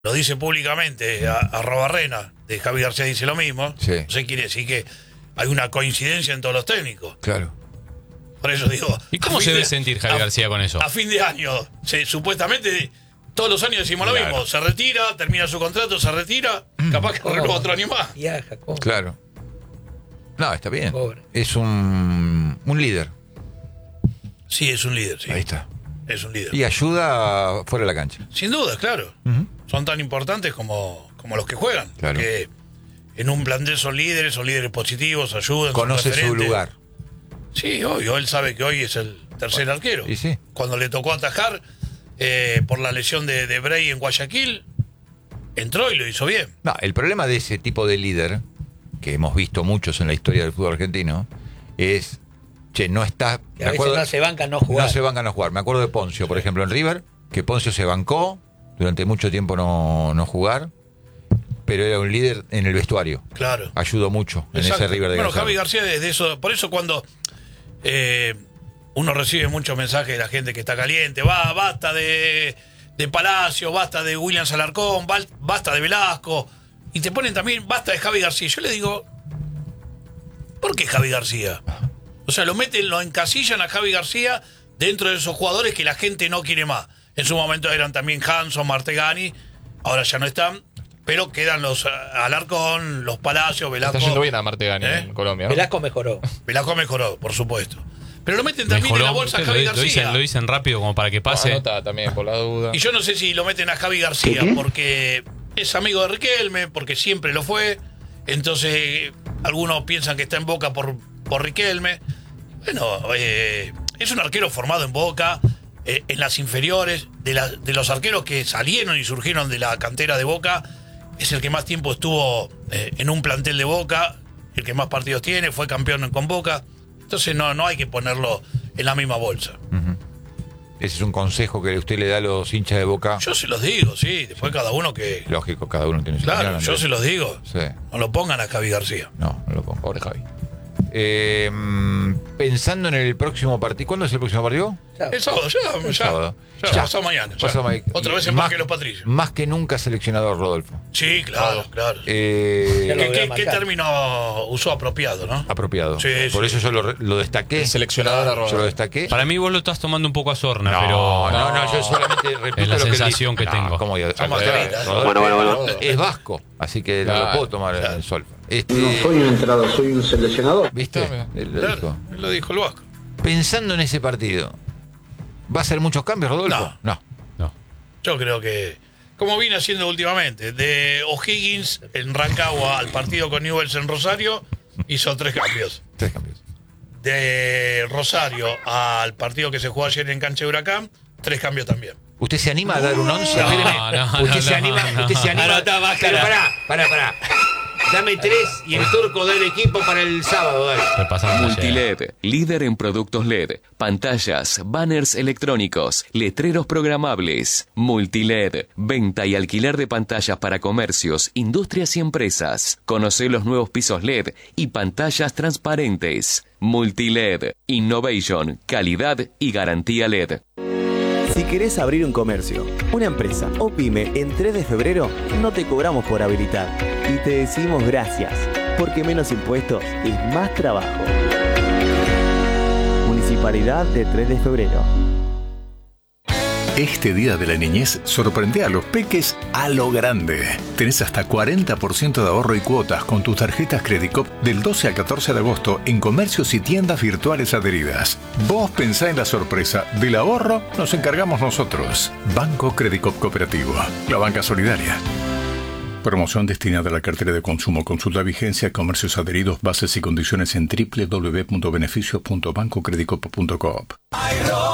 lo dice públicamente, a Robarrena, de Javi García dice lo mismo, Sí. no sé, quiere decir que hay una coincidencia en todos los técnicos. Claro. Por eso digo... ¿Y cómo se debe sentir Javi García con eso? A fin de año, supuestamente, todos los años decimos lo mismo, se retira, termina su contrato, se retira, capaz que renueva otro año más. Viaja, come. Claro. No, está bien. Pobre. Es un líder. Sí, es un líder, sí. Ahí está. Es un líder. Y ayuda fuera de la cancha. Sin duda, claro. Son tan importantes como los que juegan. Claro. Que en un plantel son líderes positivos, ayudan. son Conoce su referentes. lugar. Sí, obvio. Él sabe que hoy es el tercer arquero. Y sí. Cuando le tocó atajar por la lesión de Bray en Guayaquil, entró y lo hizo bien. No, el problema de ese tipo de líder, que hemos visto muchos en la historia del fútbol argentino, es, no está... Que a veces no se banca no jugar. No se banca no jugar. Me acuerdo de Poncio, por ejemplo, en River, que Poncio se bancó durante mucho tiempo no jugar, pero era un líder en el vestuario. Claro. Ayudó mucho en Exacto. ese River de Bueno, Gallardo. Javi García es de eso. Por eso cuando uno recibe muchos mensajes de la gente que está caliente, basta de Palacio, basta de William Alarcón, basta de Velasco, y te ponen también basta de Javi García. Yo le digo, ¿por qué Javi García? O sea, lo encasillan a Javi García dentro de esos jugadores que la gente no quiere más. En su momento eran también Hanson, Martegani, ahora ya no están, pero quedan los Alarcón, los Palacios, Velasco. Está yendo bien a Martegani en Colombia, ¿no? Velasco mejoró. Velasco mejoró, por supuesto. Pero lo meten también Mejoró. en la bolsa a Javi García. Lo dicen rápido como para que pase. Anota también, por la duda. Y yo no sé si lo meten a Javi García porque es amigo de Riquelme, porque siempre lo fue. Entonces, algunos piensan que está en Boca por Riquelme. Bueno, es un arquero formado en Boca, en las inferiores, de los arqueros que salieron y surgieron de la cantera de Boca. Es el que más tiempo estuvo en un plantel de Boca, el que más partidos tiene, fue campeón con Boca. Entonces no hay que ponerlo en la misma bolsa. Ese es un consejo que usted le da a los hinchas de Boca. Yo se los digo, sí. Después cada uno que... Lógico, cada uno tiene su Claro, opinión, yo Andrés. se los digo. Sí. No lo pongan a Javi García. No lo pongo. Pobre Javi. Pensando en el próximo partido. ¿Cuándo es el próximo partido? El sábado, ya. sábado. Ya, Ya. pasado mañana. ya. Pasado mañana. Otra vez en Más- Parque Los Patricios. Más que nunca seleccionador Rodolfo. Sí, claro. Ya lo ¿Qué voy a marcar. término usó apropiado, no? Apropiado. Sí, Por sí. eso yo lo destaqué. El seleccionador Yo arroba. lo destaqué. Para mí vos lo estás tomando un poco a sorna, No, pero... no, yo solamente repito es la lo que él sensación dice. que tengo. ¿Cómo yo? Son mascaritas. Rodolfo es vasco, así que no lo Claro. puedo tomar en el sol. No soy un entrenador, soy un seleccionador. ¿Viste? Claro. Él lo Claro, dijo. él lo dijo el Vasco. Pensando en ese partido, ¿va a ser muchos cambios, Rodolfo? No. Yo creo que, como viene haciendo últimamente, de O'Higgins en Rancagua al partido con Newell's en Rosario, hizo 3 cambios. 3 cambios. De Rosario al partido que se jugó ayer en Cancha de Huracán, 3 cambios también. ¿Usted se anima a dar un 11? No, Espéreme. no, ¿Usted no, se anima? no. ¿Usted se anima? Anotá, bájala. Pero pará. Dame 3 y el turco da el equipo para el sábado, dale. Repasando Multiled, líder en productos LED, pantallas, banners electrónicos, letreros programables. Multiled, venta y alquiler de pantallas para comercios, industrias y empresas. Conoce los nuevos pisos LED y pantallas transparentes. Multiled, innovation, calidad y garantía LED. Si querés abrir un comercio, una empresa o pyme en 3 de febrero, no te cobramos por habilitar. Y te decimos gracias, porque menos impuestos es más trabajo. Municipalidad de 3 de febrero. Este Día de la Niñez sorprende a los peques a lo grande. Tenés hasta 40% de ahorro y cuotas con tus tarjetas Credicop del 12 al 14 de agosto en comercios y tiendas virtuales adheridas. Vos pensá en la sorpresa. Del ahorro nos encargamos nosotros. Banco Credicop Cooperativo. La banca solidaria. Promoción destinada a la cartera de consumo. Consulta vigencia, comercios adheridos, bases y condiciones en www.beneficios.bancocredicoop.coop.